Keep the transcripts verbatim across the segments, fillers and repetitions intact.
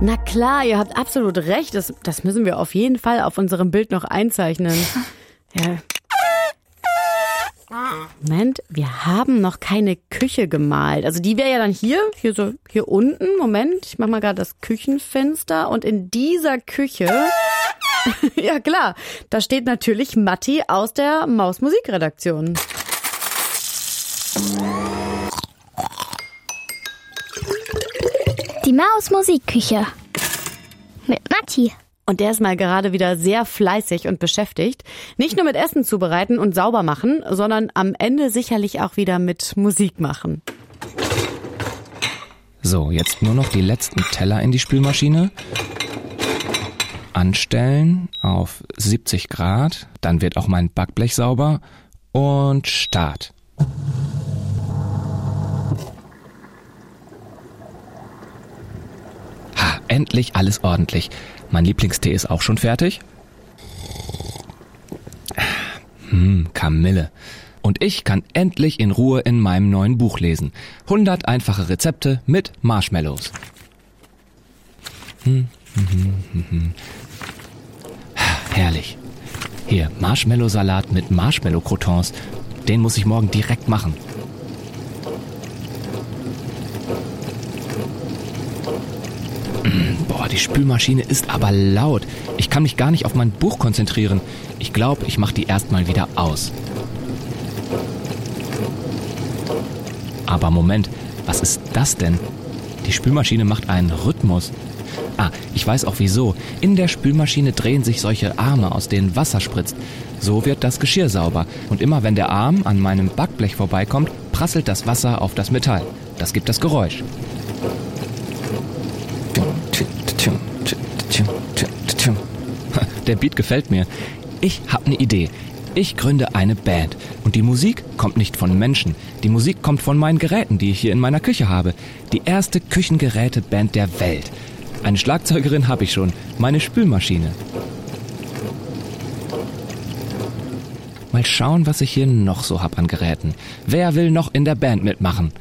Na klar, ihr habt absolut recht. Das, das müssen wir auf jeden Fall auf unserem Bild noch einzeichnen. Ja. Moment, wir haben noch keine Küche gemalt. Also die wäre ja dann hier, hier so, hier unten. Moment, ich mach mal gerade das Küchenfenster. Und in dieser Küche, ja klar, da steht natürlich Matti aus der Maus-Musikredaktion. Die Maus-Musikküche mit Matti. Und der ist mal gerade wieder sehr fleißig und beschäftigt. Nicht nur mit Essen zubereiten und sauber machen, sondern am Ende sicherlich auch wieder mit Musik machen. So, jetzt nur noch die letzten Teller in die Spülmaschine. Anstellen auf siebzig Grad. Dann wird auch mein Backblech sauber. Und Start. Ha, endlich alles ordentlich. Mein Lieblingstee ist auch schon fertig. Hm, Kamille. Und ich kann endlich in Ruhe in meinem neuen Buch lesen. hundert einfache Rezepte mit Marshmallows. Hm, hm, hm, hm, hm. Herrlich. Hier, Marshmallow-Salat mit Marshmallow-Croutons. Den muss ich morgen direkt machen. Boah, die Spülmaschine ist aber laut. Ich kann mich gar nicht auf mein Buch konzentrieren. Ich glaube, ich mache die erstmal wieder aus. Aber Moment, was ist das denn? Die Spülmaschine macht einen Rhythmus. Ah, ich weiß auch wieso. In der Spülmaschine drehen sich solche Arme, aus denen Wasser spritzt. So wird das Geschirr sauber. Und immer wenn der Arm an meinem Backblech vorbeikommt, prasselt das Wasser auf das Metall. Das gibt das Geräusch. Der Beat gefällt mir. Ich habe eine Idee. Ich gründe eine Band. Und die Musik kommt nicht von Menschen. Die Musik kommt von meinen Geräten, die ich hier in meiner Küche habe. Die erste Küchengeräteband der Welt. Eine Schlagzeugerin habe ich schon. Meine Spülmaschine. Mal schauen, was ich hier noch so hab an Geräten. Wer will noch in der Band mitmachen?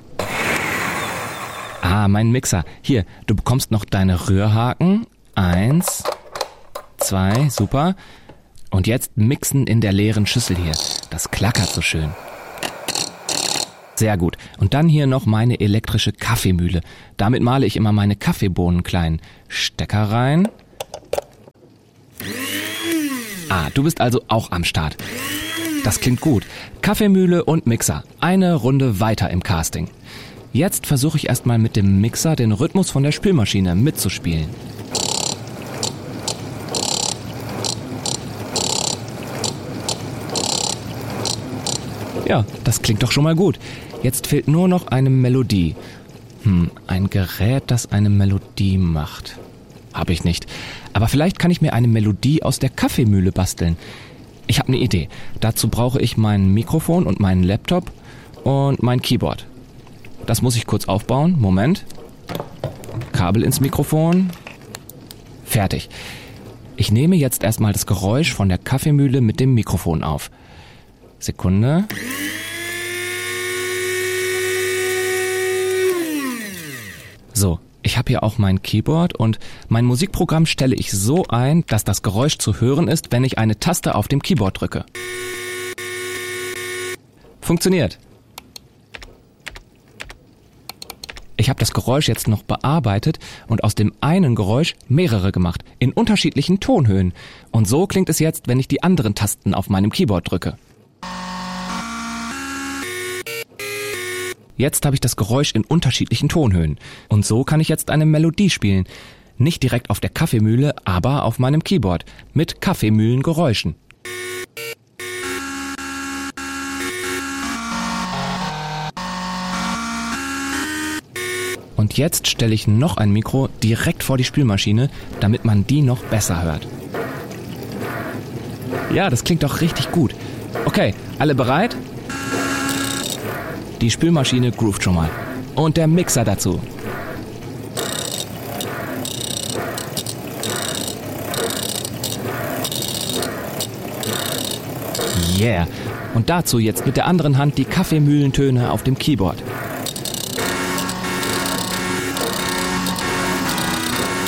Ah, mein Mixer. Hier, du bekommst noch deine Rührhaken. Eins, zwei, super. Und jetzt mixen in der leeren Schüssel hier. Das klackert so schön. Sehr gut. Und dann hier noch meine elektrische Kaffeemühle. Damit male ich immer meine Kaffeebohnen klein. Stecker rein. Ah, du bist also auch am Start. Das klingt gut. Kaffeemühle und Mixer. Eine Runde weiter im Casting. Jetzt versuche ich erstmal mit dem Mixer den Rhythmus von der Spülmaschine mitzuspielen. Ja, das klingt doch schon mal gut. Jetzt fehlt nur noch eine Melodie. Hm, ein Gerät, das eine Melodie macht. Habe ich nicht. Aber vielleicht kann ich mir eine Melodie aus der Kaffeemühle basteln. Ich habe eine Idee. Dazu brauche ich mein Mikrofon und meinen Laptop und mein Keyboard. Das muss ich kurz aufbauen. Moment. Kabel ins Mikrofon. Fertig. Ich nehme jetzt erstmal das Geräusch von der Kaffeemühle mit dem Mikrofon auf. Sekunde. So, ich habe hier auch mein Keyboard und mein Musikprogramm stelle ich so ein, dass das Geräusch zu hören ist, wenn ich eine Taste auf dem Keyboard drücke. Funktioniert. Ich habe das Geräusch jetzt noch bearbeitet und aus dem einen Geräusch mehrere gemacht, in unterschiedlichen Tonhöhen. Und so klingt es jetzt, wenn ich die anderen Tasten auf meinem Keyboard drücke. Jetzt habe ich das Geräusch in unterschiedlichen Tonhöhen. Und so kann ich jetzt eine Melodie spielen. Nicht direkt auf der Kaffeemühle, aber auf meinem Keyboard. Mit Kaffeemühlengeräuschen. Und jetzt stelle ich noch ein Mikro direkt vor die Spülmaschine, damit man die noch besser hört. Ja, das klingt doch richtig gut. Okay, alle bereit? Die Spülmaschine groovt schon mal. Und der Mixer dazu. Yeah. Und dazu jetzt mit der anderen Hand die Kaffeemühlentöne auf dem Keyboard.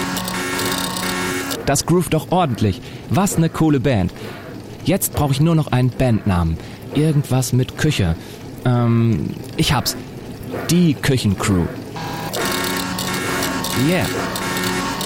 das groovt doch ordentlich. Was ne coole Band. Jetzt brauche ich nur noch einen Bandnamen. Irgendwas mit Küche. Ähm, ich hab's. Die Küchencrew. Yeah.